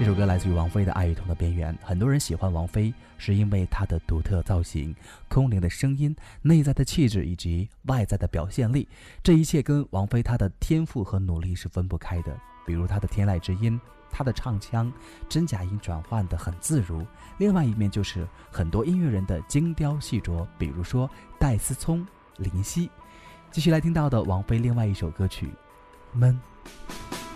这首歌来自于王菲的《爱与痛的边缘》。很多人喜欢王菲，是因为她的独特造型、空灵的声音、内在的气质以及外在的表现力。这一切跟王菲她的天赋和努力是分不开的。比如她的天籁之音，她的唱腔真假音转换得很自如。另外一面就是很多音乐人的精雕细琢，比如说戴思聪、林夕。继续来听到的王菲另外一首歌曲《闷》。